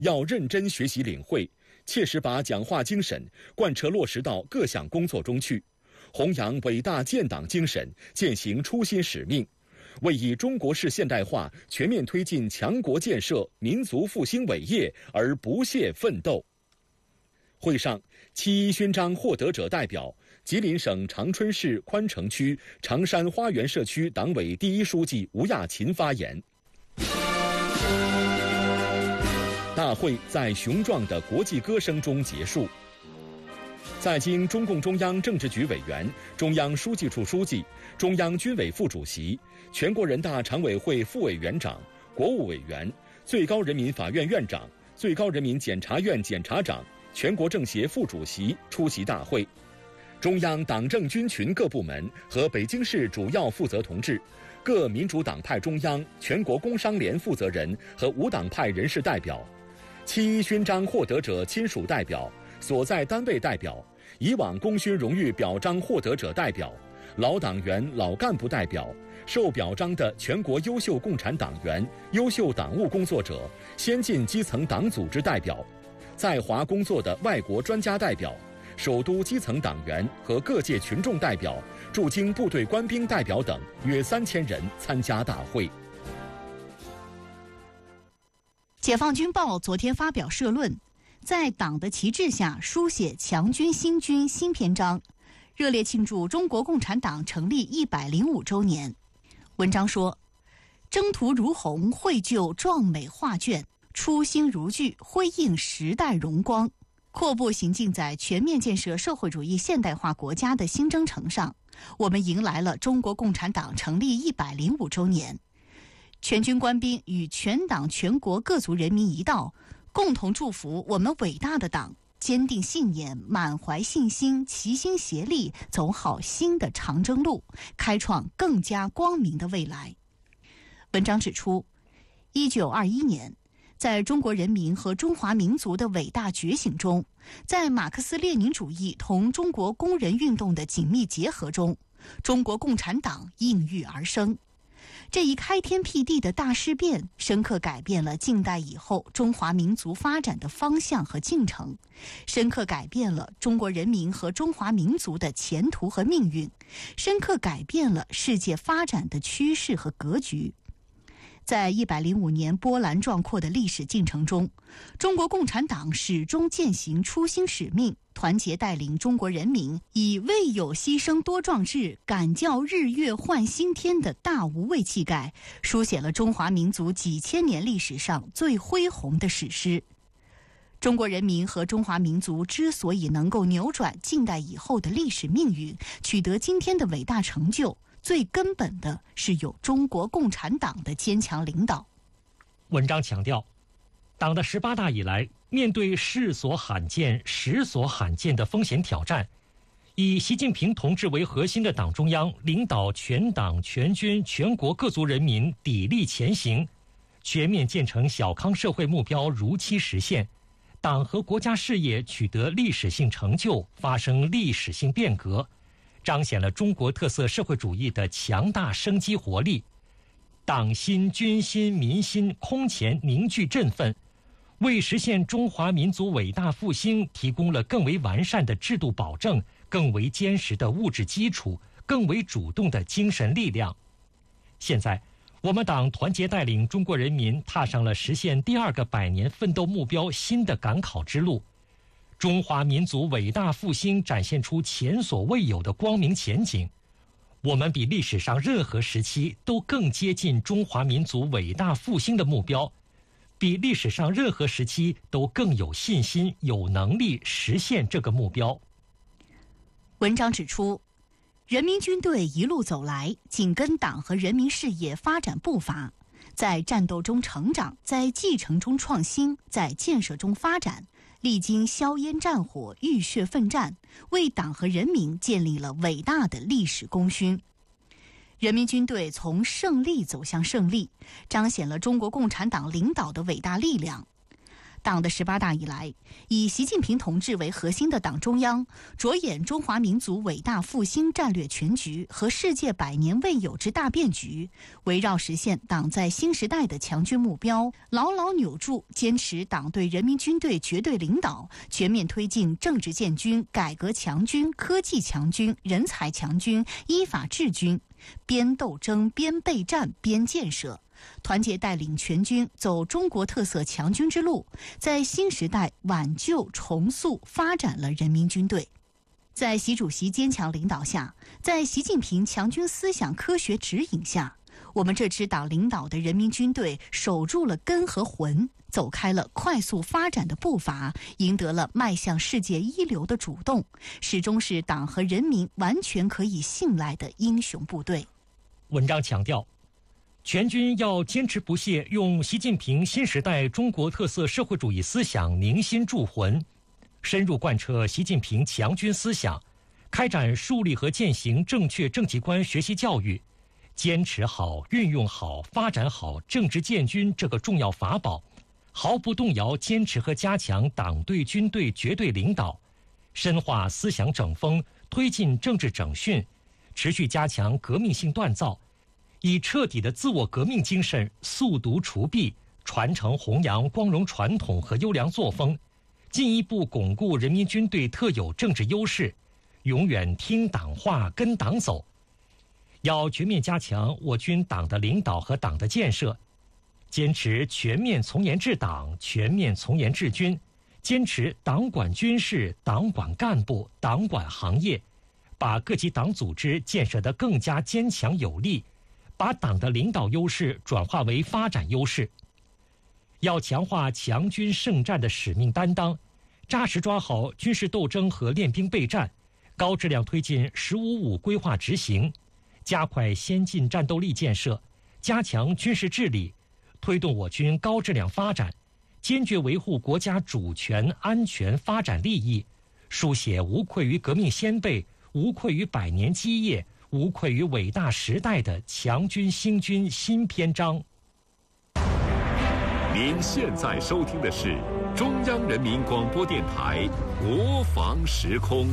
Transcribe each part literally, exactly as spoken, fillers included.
要认真学习领会，切实把讲话精神贯彻落实到各项工作中去，弘扬伟大建党精神，践行初心使命，为以中国式现代化全面推进强国建设、民族复兴伟业而不懈奋斗。会上，七一勋章获得者代表、吉林省长春市宽城区长山花园社区党委第一书记吴亚勤发言。大会在雄壮的国际歌声中结束。在经中共中央政治局委员、中央书记处书记、中央军委副主席、全国人大常委会副委员长、国务委员、最高人民法院院长、最高人民检察院检察长、全国政协副主席出席大会。中央党政军群各部门和北京市主要负责同志、各民主党派中央、全国工商联负责人和无党派人士代表、七一勋章获得者亲属代表、所在单位代表、以往功勋荣誉表彰获得者代表、老党员、老干部代表、受表彰的全国优秀共产党员、优秀党务工作者、先进基层党组织代表、在华工作的外国专家代表、首都基层党员和各界群众代表、驻京部队官兵代表等约三千人参加大会。 解放军报昨天发表社论，在党的旗帜下书写强军兴军新篇章，热烈庆祝中国共产党成立一百零五周年。文章说，征途如虹，绘就壮美画卷，初心如炬，辉映时代荣光，阔步行进在全面建设社会主义现代化国家的新征程上，我们迎来了中国共产党成立一百零五周年。全军官兵与全党全国各族人民一道，共同祝福我们伟大的党坚定信念，满怀信心，齐心协力，走好新的长征路，开创更加光明的未来。文章指出，一九二一年，在中国人民和中华民族的伟大觉醒中，在马克思列宁主义同中国工人运动的紧密结合中，中国共产党应运而生。这一开天辟地的大事变，深刻改变了近代以后中华民族发展的方向和进程，深刻改变了中国人民和中华民族的前途和命运，深刻改变了世界发展的趋势和格局。在一百零五年波澜壮阔的历史进程中，中国共产党始终践行初心使命，团结带领中国人民，以为有牺牲多壮志，敢教日月换新天的大无畏气概，书写了中华民族几千年历史上最恢宏的史诗。中国人民和中华民族之所以能够扭转近代以后的历史命运，取得今天的伟大成就，最根本的是有中国共产党的坚强领导。 文章强调，党的十八大以来，面对世所罕见、时所罕见的风险挑战，以习近平同志为核心的党中央领导全党全军全国各族人民砥砺前行，全面建成小康社会目标如期实现，党和国家事业取得历史性成就，发生历史性变革，彰显了中国特色社会主义的强大生机活力，党心、军心、民心空前凝聚振奋，为实现中华民族伟大复兴提供了更为完善的制度保证，更为坚实的物质基础，更为主动的精神力量。现在，我们党团结带领中国人民踏上了实现第二个百年奋斗目标新的赶考之路。中华民族伟大复兴展现出前所未有的光明前景，我们比历史上任何时期都更接近中华民族伟大复兴的目标，比历史上任何时期都更有信心、有能力实现这个目标。 文章指出，人民军队一路走来，紧跟党和人民事业发展步伐，在战斗中成长，在继承中创新，在建设中发展，历经硝烟战火、浴血奋战，为党和人民建立了伟大的历史功勋。人民军队从胜利走向胜利，彰显了中国共产党领导的伟大力量。 党的十八大以来，以习近平同志为核心的党中央，着眼中华民族伟大复兴战略全局和世界百年未有之大变局，围绕实现党在新时代的强军目标，牢牢扭住坚持党对人民军队绝对领导，全面推进政治建军、改革强军、科技强军、人才强军、依法治军，边斗争边备战边建设，团结带领全军走中国特色强军之路，在新时代挽救、重塑、发展了人民军队。在习主席坚强领导下，在习近平强军思想科学指引下，我们这支党领导的人民军队守住了根和魂，走开了快速发展的步伐，赢得了迈向世界一流的主动，始终是党和人民完全可以信赖的英雄部队。 文章强调，全军要坚持不懈用习近平新时代中国特色社会主义思想凝心铸魂，深入贯彻习近平强军思想，开展树立和践行正确政绩观学习教育，坚持好、运用好、发展好政治建军这个重要法宝，毫不动摇坚持和加强党对军队绝对领导，深化思想整风，推进政治整训，持续加强革命性锻造，以彻底的自我革命精神速读除弊，传承弘扬光荣传统和优良作风，进一步巩固人民军队特有政治优势，永远听党话跟党走。要全面加强我军党的领导和党的建设，坚持全面从严治党、全面从严治军，坚持党管军事、党管干部、党管行业，把各级党组织建设得更加坚强有力，把党的领导优势转化为发展优势。要强化强军胜战的使命担当，扎实抓好军事斗争和练兵备战，高质量推进“十五五”规划执行，加快先进战斗力建设，加强军事治理，推动我军高质量发展，坚决维护国家主权、安全、发展利益，书写无愧于革命先辈、无愧于百年基业、无愧于伟大时代的强军兴军新篇章。 您现在收听的是中央人民广播电台国防时空。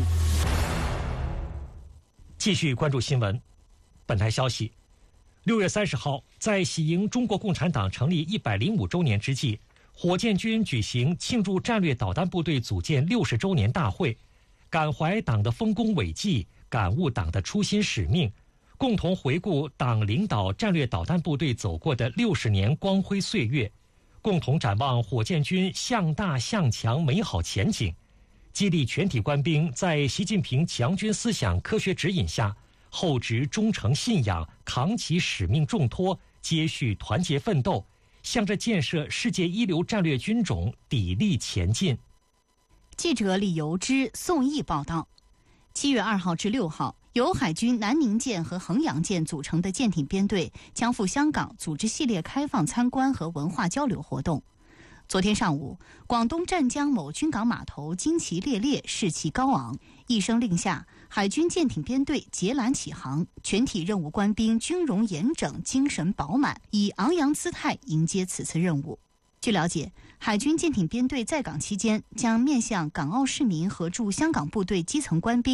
继续关注新闻。本台消息，六月三十号，在喜迎中国共产党成立一百零五周年之际，火箭军举行庆祝战略导弹部队组建六十周年大会，感怀党的丰功伟绩，感悟党的初心使命，共同回顾党领导战略导弹部队走过的六十年光辉岁月，共同展望火箭军向大向强美好前景，激励全体官兵在习近平强军思想科学指引下，厚植忠诚信仰，扛起使命重托，接续团结奋斗，向着建设世界一流战略军种砥砺前进。 记者李由之、宋毅报道。七月二号至六号，由海军南宁舰和衡阳舰组成的舰艇编队将赴香港组织系列开放参观和文化交流活动。昨天上午，广东湛江某军港码头旌旗猎猎，士气高昂。一声令下，海军舰艇编队截拦起航，全体任务官兵军容严整，精神饱满，以昂扬姿态迎接此次任务。据了解，海军舰艇编队在港期间将面向港澳市民和驻香港部队基层官兵